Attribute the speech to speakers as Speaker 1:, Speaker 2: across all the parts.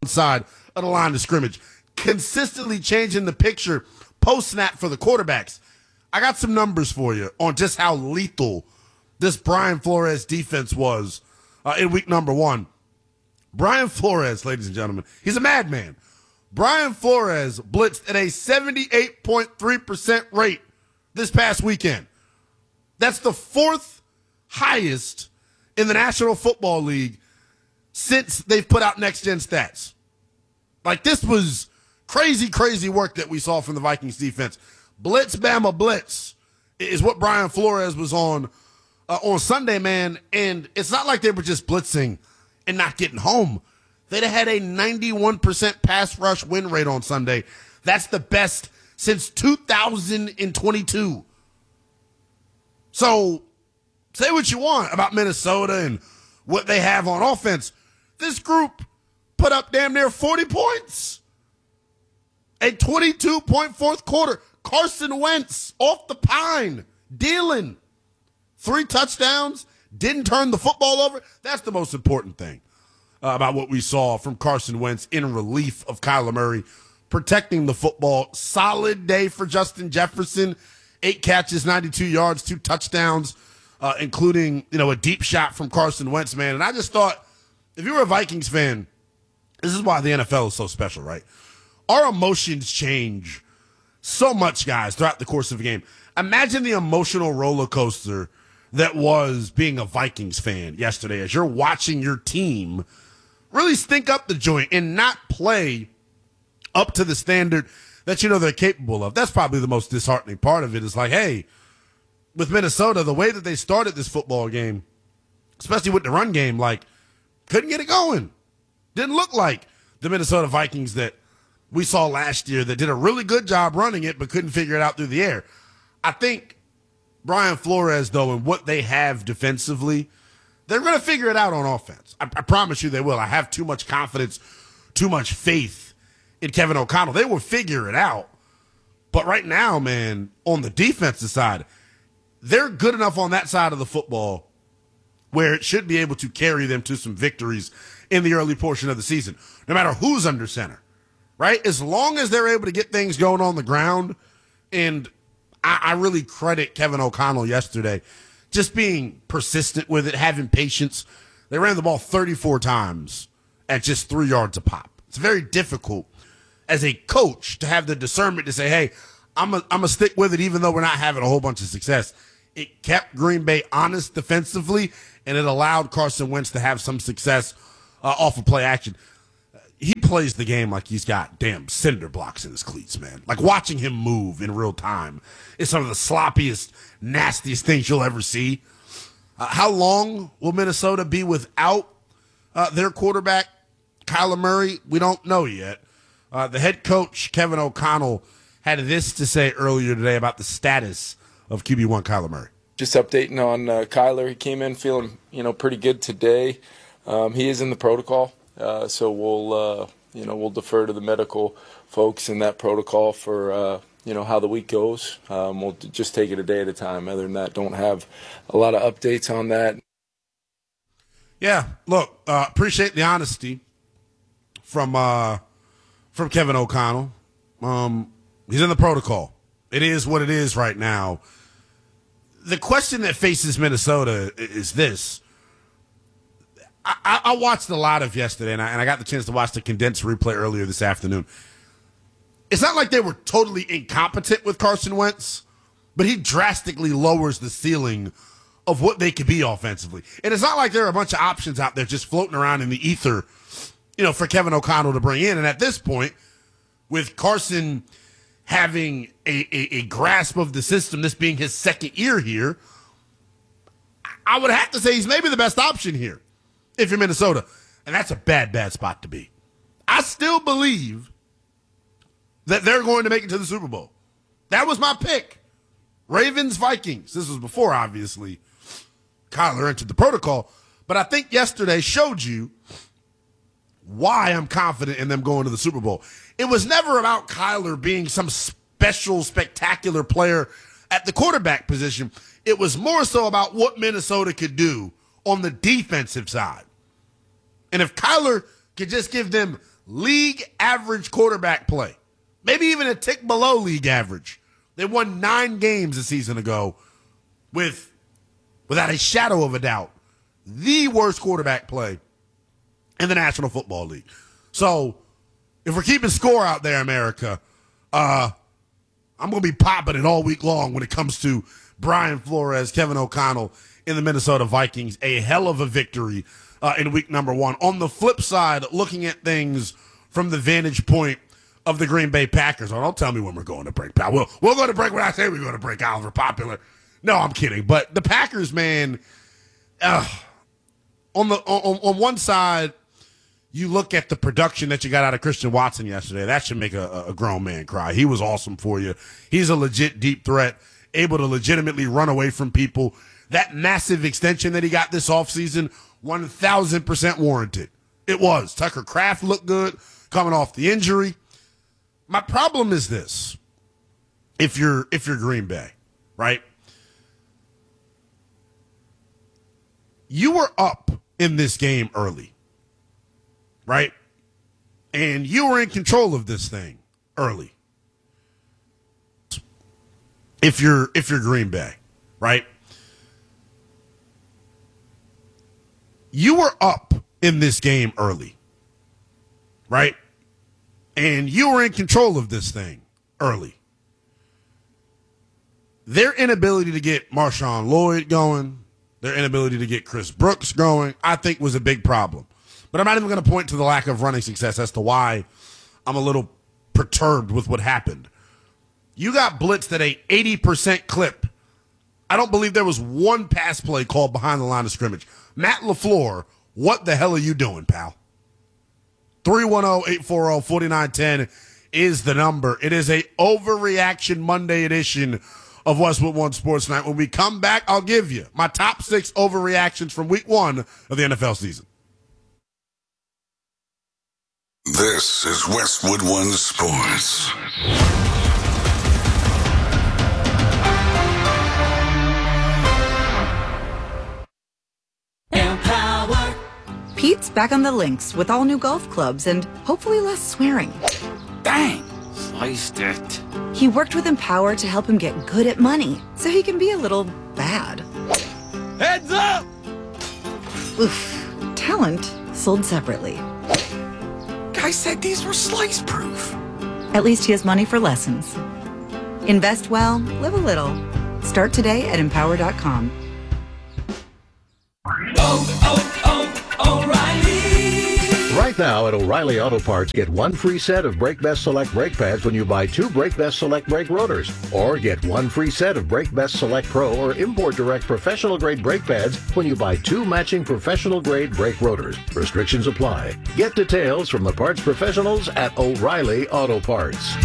Speaker 1: side of the line of scrimmage, consistently changing the picture post-snap for the quarterbacks. I got some numbers for you on just how lethal this Brian Flores defense was in week number 1. Brian Flores, ladies and gentlemen, he's a madman. Brian Flores blitzed at a 78.3% rate this past weekend. That's the 4th highest in the National Football League since they've put out next-gen stats. Like, this was crazy, crazy work that we saw from the Vikings defense. Blitz, Bama, blitz is what Brian Flores was on Sunday, man. And it's not like they were just blitzing and not getting home. They'd had a 91% pass rush win rate on Sunday. That's the best since 2022. So, say what you want about Minnesota and what they have on offense. This group put up damn near 40 points. A 22-point fourth quarter. Carson Wentz off the pine, dealing. 3 touchdowns, didn't turn the football over. That's the most important thing about what we saw from Carson Wentz in relief of Kyler Murray, protecting the football. Solid day for Justin Jefferson. 8 catches, 92 yards, 2 touchdowns, including, a deep shot from Carson Wentz, man. And I just thought, if you were a Vikings fan, this is why the NFL is so special, right? Our emotions change so much, guys, throughout the course of a game. Imagine the emotional roller coaster that was being a Vikings fan yesterday as you're watching your team really stink up the joint and not play up to the standard that they're capable of. That's probably the most disheartening part of it. Is like, hey, with Minnesota, the way that they started this football game, especially with the run game, couldn't get it going. Didn't look like the Minnesota Vikings that we saw last year that did a really good job running it but couldn't figure it out through the air. I think Brian Flores, though, and what they have defensively, they're going to figure it out on offense. I promise you they will. I have too much confidence, too much faith in Kevin O'Connell. They will figure it out. But right now, man, on the defensive side, they're good enough on that side of the football where it should be able to carry them to some victories in the early portion of the season, no matter who's under center, right? As long as they're able to get things going on the ground, and I really credit Kevin O'Connell yesterday just being persistent with it, having patience. They ran the ball 34 times at just 3 yards a pop. It's very difficult as a coach to have the discernment to say, hey, I'm gonna stick with it even though we're not having a whole bunch of success. It kept Green Bay honest defensively, and it allowed Carson Wentz to have some success off of play action. He plays the game like he's got damn cinder blocks in his cleats, man. Like, watching him move in real time is some of the sloppiest, nastiest things you'll ever see. How long will Minnesota be without their quarterback, Kyler Murray? We don't know yet. The head coach, Kevin O'Connell, had this to say earlier today about the status of QB1 Kyler Murray.
Speaker 2: Just updating on Kyler. He came in feeling, pretty good today. He is in the protocol, so we'll defer to the medical folks in that protocol for how the week goes. We'll just take it a day at a time. Other than that, don't have a lot of updates on that.
Speaker 1: Yeah, look, appreciate the honesty from Kevin O'Connell. He's in the protocol. It is what it is right now. The question that faces Minnesota is this. I watched a lot of yesterday, and I got the chance to watch the condensed replay earlier this afternoon. It's not like they were totally incompetent with Carson Wentz, but he drastically lowers the ceiling of what they could be offensively. And it's not like there are a bunch of options out there just floating around in the ether, for Kevin O'Connell to bring in. And at this point, with Carson having a grasp of the system, this being his second year here, I would have to say he's maybe the best option here if you're Minnesota. And that's a bad, bad spot to be. I still believe that they're going to make it to the Super Bowl. That was my pick. Ravens, Vikings. This was before, obviously, Kyler entered the protocol. But I think yesterday showed you why I'm confident in them going to the Super Bowl. It was never about Kyler being some special, spectacular player at the quarterback position. It was more so about what Minnesota could do on the defensive side. And if Kyler could just give them league average quarterback play, maybe even a tick below league average. They won 9 games a season ago without a shadow of a doubt, the worst quarterback play in the National Football League. So if we're keeping score out there, America, I'm going to be popping it all week long when it comes to Brian Flores, Kevin O'Connell in the Minnesota Vikings. A hell of a victory in week number 1. On the flip side, looking at things from the vantage point of the Green Bay Packers. Oh, don't tell me when we're going to break, pal. We'll go to break when I say we're going to break, Oliver Popular. No, I'm kidding. But the Packers, man, on one side, you look at the production that you got out of Christian Watson yesterday. That should make a grown man cry. He was awesome for you. He's a legit deep threat, able to legitimately run away from people. That massive extension that he got this offseason, 1,000% warranted. It was. Tucker Kraft looked good coming off the injury. My problem is this. If you're Green Bay, right? You were up in this game early, right? And you were in control of this thing early. If you're Green Bay, right? You were up in this game early, right? And you were in control of this thing early. Their inability to get Marshawn Lloyd going, their inability to get Chris Brooks going, I think was a big problem. But I'm not even going to point to the lack of running success as to why I'm a little perturbed with what happened. You got blitzed at a 80% clip. I don't believe there was one pass play called behind the line of scrimmage. Matt LaFleur, what the hell are you doing, pal? 310-840-4910 is the number. It is a Overreaction Monday edition of Westwood One Sports Night. When we come back, I'll give you my top 6 overreactions from week 1 of the NFL season.
Speaker 3: This is Westwood One Sports.
Speaker 4: Pete's back on the links with all new golf clubs and hopefully less swearing.
Speaker 5: Bang! Sliced it.
Speaker 4: He worked with Empower to help him get good at money, so he can be a little bad.
Speaker 5: Heads up!
Speaker 4: Oof. Talent sold separately.
Speaker 5: Guy said these were slice-proof.
Speaker 4: At least he has money for lessons. Invest well, live a little. Start today at Empower.com.
Speaker 5: O'Reilly!
Speaker 6: Right now at O'Reilly Auto Parts, get 1 free set of Brake Best Select brake pads when you buy 2 Brake Best Select brake rotors. Or get 1 free set of Brake Best Select Pro or Import Direct professional grade brake pads when you buy 2 matching professional grade brake rotors. Restrictions apply. Get details from the parts professionals at O'Reilly Auto Parts.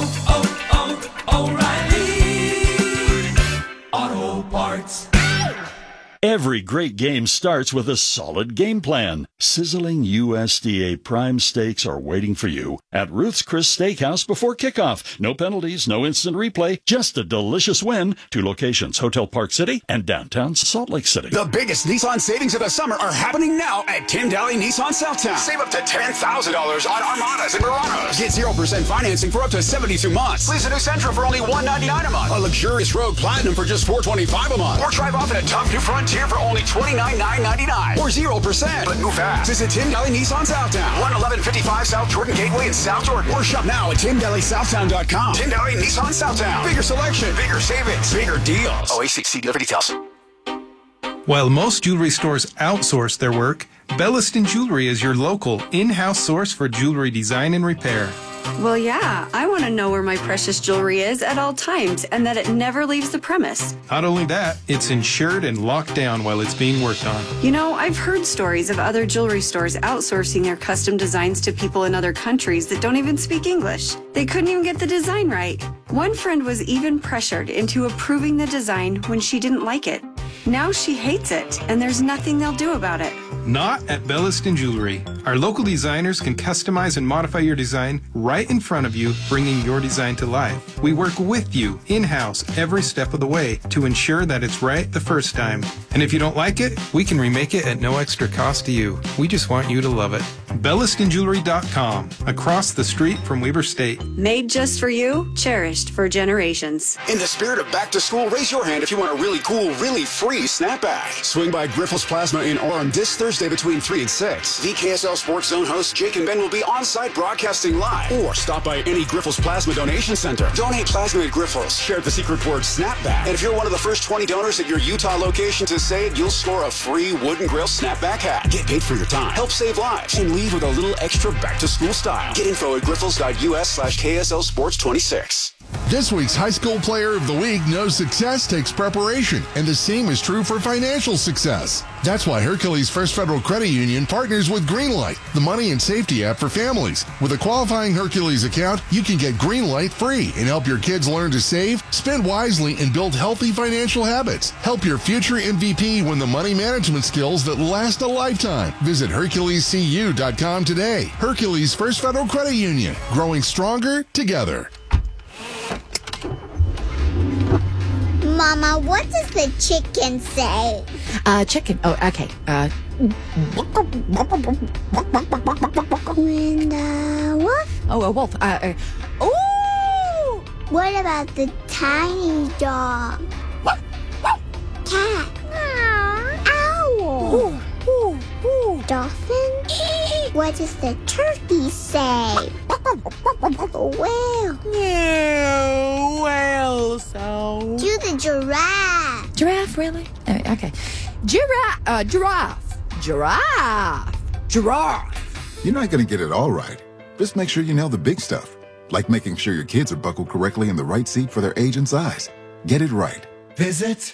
Speaker 5: O'Reilly Auto Parts.
Speaker 7: Every great game starts with a solid game plan. Sizzling USDA prime steaks are waiting for you at Ruth's Chris Steakhouse before kickoff. No penalties, no instant replay, just a delicious win. 2 locations, Hotel Park City and downtown Salt Lake City.
Speaker 8: The biggest Nissan savings of the summer are happening now at Tim Daly Nissan Southtown. Save up to $10,000 on Armadas and Muranos. Get 0% financing for up to 72 months. Lease a new Sentra for only $199 a month. A luxurious Rogue Platinum for just $425 a month. Or drive off in a tough new Frontier for only $29,999. Or 0%. But move fast. Visit Tim Daly Nissan Southtown. 11155 South Jordan Gateway in South Jordan. Or shop now at TimDalySouthtown.com. Tim Daly Nissan Southtown. Bigger selection. Bigger savings. Bigger deals. OAC dealer for details.
Speaker 9: While most jewelry stores outsource their work, Belliston Jewelry is your local, in-house source for jewelry design and repair.
Speaker 10: Well, yeah, I want to know where my precious jewelry is at all times and that it never leaves the premise.
Speaker 9: Not only that, it's insured and locked down while it's being worked on.
Speaker 10: You know, I've heard stories of other jewelry stores outsourcing their custom designs to people in other countries that don't even speak English. They couldn't even get the design right. One friend was even pressured into approving the design when she didn't like it. Now she hates it, and there's nothing they'll do about it.
Speaker 9: Not at Belliston Jewelry. Our local designers can customize and modify your design right in front of you, bringing your design to life. We work with you in-house every step of the way to ensure that it's right the first time. And if you don't like it, we can remake it at no extra cost to you. We just want you to love it. BellistonJewelry.com, across the street from Weber State.
Speaker 10: Made just for you, cherished for generations.
Speaker 8: In the spirit of back to school, raise your hand if you want a really cool, really free snapback. Swing by Grifols Plasma in Orem this Thursday between 3 and 6. The KSL Sports Zone host Jake and Ben will be on-site broadcasting live. Or stop by any Grifols Plasma donation center. Donate plasma at Grifols. Share the secret word snapback. And if you're one of the first 20 donors at your Utah location to say it, you'll score a free Wooden Grill snapback hat. Get paid for your time. Help save lives. And leave with a little extra back-to-school style. Get info at grifols.us/KSL Sports 26.
Speaker 11: This week's High School Player of the Week knows success takes preparation, and the same is true for financial success. That's why Hercules First Federal Credit Union partners with Greenlight, the money and safety app for families. With a qualifying Hercules account, you can get Greenlight free and help your kids learn to save, spend wisely, and build healthy financial habits. Help your future MVP win the money management skills that last a lifetime. Visit HerculesCU.com today. Hercules First Federal Credit Union, growing stronger together.
Speaker 12: Mama, what does the chicken say?
Speaker 13: Chicken. Oh, okay.
Speaker 12: When the wolf?
Speaker 13: Oh, a wolf. Ooh!
Speaker 12: What about the tiny dog? Cat? Owl?
Speaker 13: Ooh, ooh, ooh.
Speaker 12: Dolphin? What does the turkey say? Whale?
Speaker 13: Yeah, whale sound.
Speaker 12: Do the giraffe.
Speaker 13: Giraffe, really? Okay. Giraffe.
Speaker 14: You're not going to get it all right. Just make sure you nail the big stuff, like making sure your kids are buckled correctly in the right seat for their age and size. Get it right.
Speaker 5: Visit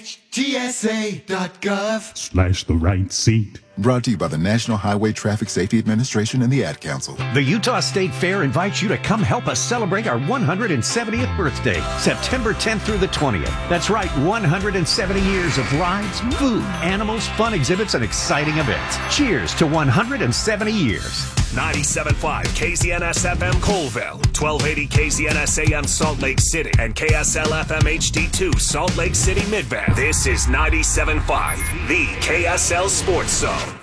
Speaker 5: NHTSA.gov/
Speaker 15: the right seat.
Speaker 14: Brought to you by the National Highway Traffic Safety Administration and the Ad Council.
Speaker 16: The Utah State Fair invites you to come help us celebrate our 170th birthday, September 10th through the 20th. That's right, 170 years of rides, food, animals, fun exhibits, and exciting events. Cheers to 170 years.
Speaker 17: 97.5 KZNS-FM Colville, 1280 KZNS-AM Salt Lake City, and KSL-FM HD2 Salt Lake City Midvale. This is 97.5, the KSL Sports Zone.